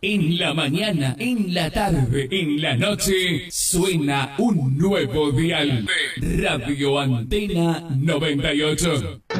En la mañana, en la tarde, en la noche, suena un nuevo dial. Radio Antena 98.